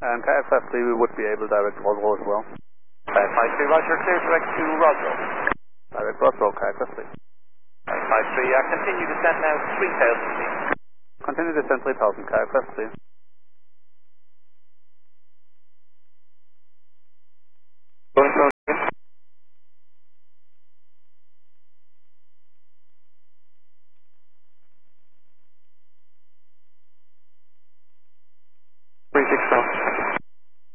And KFS 3, we would be able to direct Roswell as well. 553, Roger, clear direct to Roswell. Direct Roswell, KFS 3. 553, continue descent now 3,000 feet. Continue descent 3,000, KFS 3.